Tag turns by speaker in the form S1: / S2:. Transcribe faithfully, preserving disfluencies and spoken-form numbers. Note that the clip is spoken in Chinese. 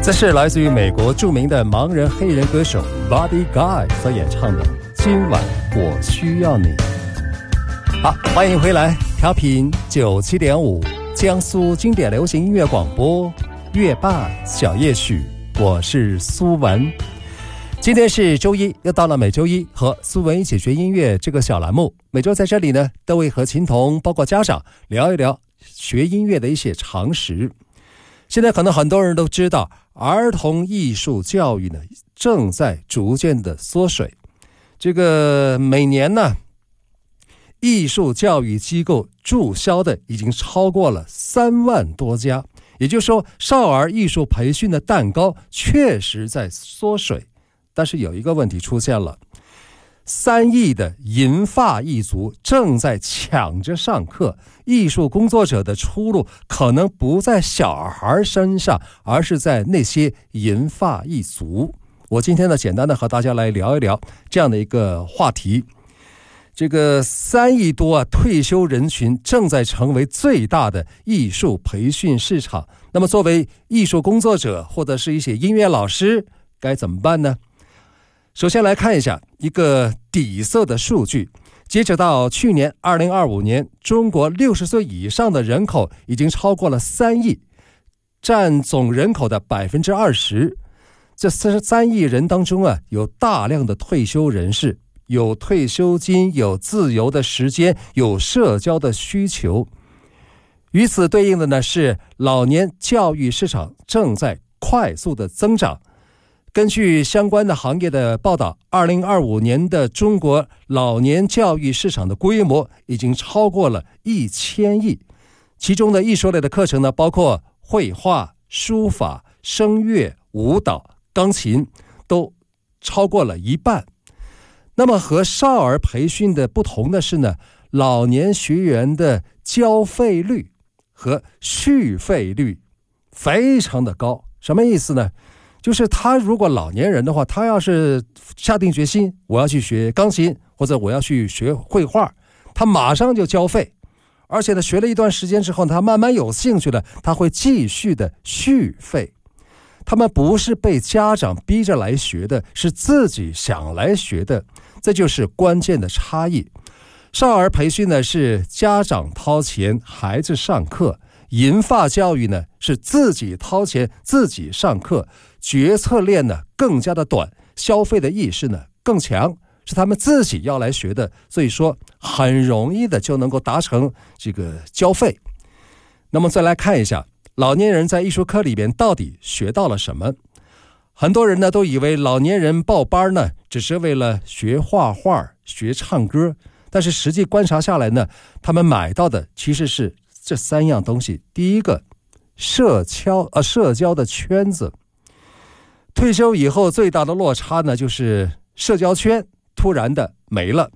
S1: 这是来自于美国著名的盲人黑人歌手 Buddy Guy 所演唱的《今晚我需要你》。好，欢迎回来，调频九七点五，江苏经典流行音乐广播，乐霸小夜曲，我是苏文。今天是周一，又到了每周一和苏文一起学音乐这个小栏目。每周在这里呢，都会和琴童包括家长聊一聊学音乐的一些常识。现在可能很多人都知道，儿童艺术教育呢正在逐渐的缩水。这个每年呢，艺术教育机构注销的已经超过了三万多家，也就是说，少儿艺术培训的蛋糕确实在缩水。但是有一个问题出现了，三亿的银发一族正在抢着上课，艺术工作者的出路可能不在小孩身上，而是在那些银发一族。我今天呢，简单的和大家来聊一聊这样的一个话题。这个三亿多啊退休人群正在成为最大的艺术培训市场。那么作为艺术工作者或者是一些音乐老师，该怎么办呢？首先来看一下一个底色的数据，截止到去年二零二五年，中国六十岁以上的人口已经超过了三亿，占总人口的百分之二十。这三亿人当中啊，有大量的退休人士，有退休金，有自由的时间，有社交的需求。与此对应的呢，是老年教育市场正在快速的增长。根据相关的行业的报道，二零二五年的中国老年教育市场的规模已经超过了一千亿，其中的艺术类的课程呢，包括绘画、书法、声乐、舞蹈、钢琴，都超过了一半。那么和少儿培训的不同的是呢，老年学员的交费率和续费率非常的高。什么意思呢？就是他如果老年人的话，他要是下定决心我要去学钢琴或者我要去学绘画，他马上就交费，而且呢学了一段时间之后，他慢慢有兴趣了，他会继续的续费。他们不是被家长逼着来学的，是自己想来学的，这就是关键的差异。少儿培训呢是家长掏钱，孩子上课；银发教育呢是自己掏钱，自己上课，决策链呢更加的短，消费的意识呢更强，是他们自己要来学的，所以说很容易的就能够达成这个交费。那么再来看一下老年人在艺术课里边到底学到了什么。很多人呢都以为老年人报班呢只是为了学画画、学唱歌，但是实际观察下来呢，他们买到的其实是这三样东西。第一个，社交呃社交的圈子。退休以后最大的落差呢，就是社交圈突然的没了。